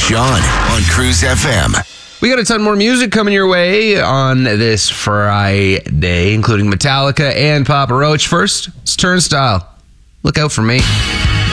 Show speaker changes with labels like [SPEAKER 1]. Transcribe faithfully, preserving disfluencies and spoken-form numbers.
[SPEAKER 1] Sean on Cruise F M.
[SPEAKER 2] We got a ton more music coming your way on this Friday, including Metallica and Papa Roach. First, it's Turnstile. Look out for me.